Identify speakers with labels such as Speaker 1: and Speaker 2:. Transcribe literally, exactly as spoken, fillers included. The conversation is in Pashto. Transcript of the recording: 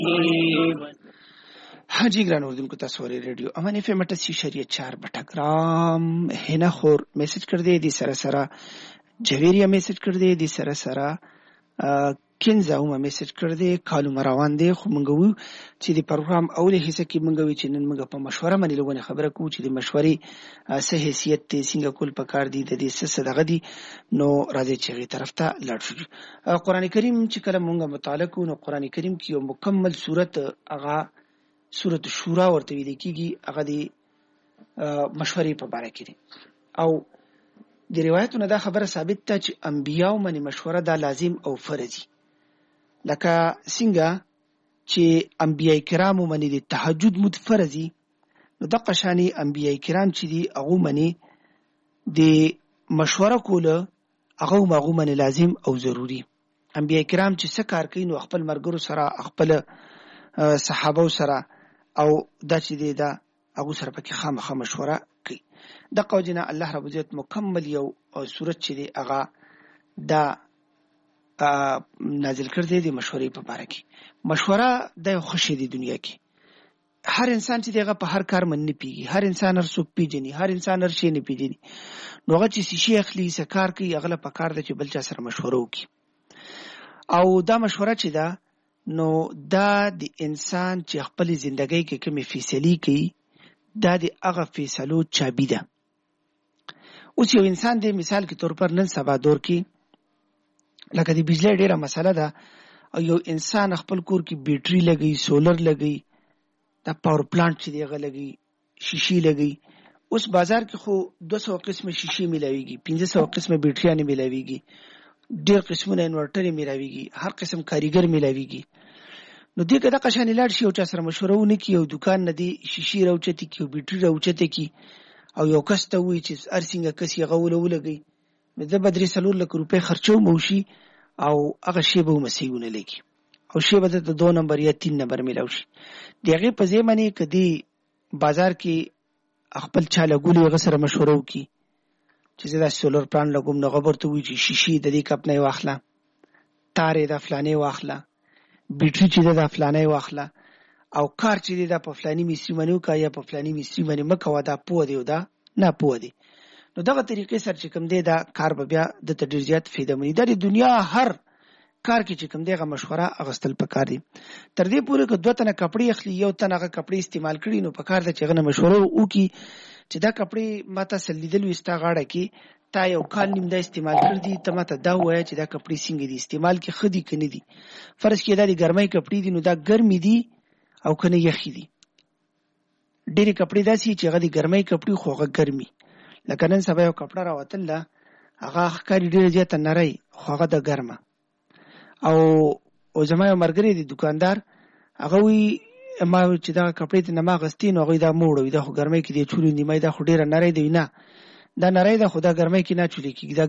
Speaker 1: हाजी ग्रान उर्दू तस्वरी रेडियो अमन F M अट्ठासी शरीय चार बटग्राम हेना खोर मैसेज कर दे दी सरा सरा जवेरिया मैसेज कर दे दी सरा सरा किन्जाउमा मैसेज कर दे कालू मरावान दे खो मंगवू چې د پروګرام اوله حصہ کې منګوي چې نن موږ په مشوره باندې لګونه خبره کوو چې د مشورې سه حیثیت ته څنګه کول پکار دي د دې څه دغه دي نو راځي چې غي طرف ته لاړ شو. قران کریم چې کله موږ مطالعه کوو نو قران کریم کې یو مکمل صورت هغه سورۃ شورا ورته ویل کیږي هغه د مشورې په اړه کې او د روایتونو دا خبره ثابت ده چې انبیاء باندې مشوره دا لازم او فرض دي لکه څنګه چې انبیاء کرامو باندې د تهجد مد فرض دي نو د قشانی انبیاء کرام چې دي هغه باندې د مشوره کوله هغه هغه باندې لازم او ضروری. انبیاء کرام چې څه کار کوي نو خپل مرګرو سره خپل صحابه سره او دا چې دی دا هغه سره پکې خامخا مشوره کوي. د قوجنا الله رب عزت مکمل یو صورت چې دی هغه دا نازل کړ دی د مشورې په اړه کې. مشوره د خوشي دی دنیا کې هر انسان چې دغه په هر کار من نه پیږي، هر انسان هر څوک پیژني، هر انسان هر شی نه پیژني نو هغه چې شي اخلي سکار کوي هغه په کار د چې بل چا سره مشوره وکړي او دا مشوره چې دا نو دا د انسان چې خپل ژوندۍ کې کومې فیصلې کوي دا د هغه فیصلو چابي ده. اوس یو انسان د مثال کې تور پر نن سبا دور کې لکه د بجلی ډیره مسله ده او یو انسان خپل کور کې بیټری لګي، سولر لګي، دا پاور پلانټ چې دیغه لګي، شیشي لګي. اوس بازار کې خو دو سو قسمه شیشي ملاويږي، پنځه سو قسمه بیټریانه ملاويږي، ډیر قسمونه انورټر ملاويږي، هر قسم کاریګر ملاويږي. نو دې کده قشان لاړ شي او چا سره مشوره ونه کی او دکان نه دی شیشي راوچته کی او بیټری راوچته کی او یو کس ته وی چې ارسنګه کس یې غول ولګي نو د بدري سلور لک روپے خرچو موشي او هغه شی به مسیونه لګي او شی به د دو نمبر یا تین نمبر ملاو شي. دغه په ځمنه کدي بازار کې خپل چا لګولې غسر مشوره وکي چې دا سولر پلان لګوم نو خبر ته وی چې شیشي د دې کپ نه واخله، تارې د فلانه واخله، بیټری چې د فلانه واخله او کار چې د په فلاني مستری منو کا یا په فلاني مستری باندې مکو دا پوه دی او دا نه پوه دی. نو دغه طریقې سره چې کوم دی دا کار به بیا د تدریج زیات فایده مونږ د دنیا هر کار کې چې کوم دیغه مشوره اغستل پکار دي. تر دې پورې که دوه تنه کپڑے اخلي یو تنه هغه کپڑے استعمال کړي نو پکار د چغنه مشوره وکي چې دا کپڑے ماته سلیدل وستا غاړه کې تا یو کال نیم دا استعمال کړ دي ته ماته دا وایي چې دا کپڑے څنګه دي استعمال کې خدي کني دي. فرض کې دا د ګرمۍ کپڑے دي نو دا ګرمي دي او کنه یخي دي. ډېری کپڑے داسي چې هغه د ګرمۍ کپڑے خو هغه ګرمي لکه نن سبا یو کپڑا راوتل هغه ښکاری ډېر زیات نری خو هغه د ګرمه او او زما یو مرګري دی دکاندار هغه وی ما چې دا کپڑے ته نما غستین هغه دا موړ وي دا خو ګرمۍ کې دی چولې نیمه دا خو ډېر نری دی نه دا نری دا خو دا ګرمۍ کې نه چولې کېږي دا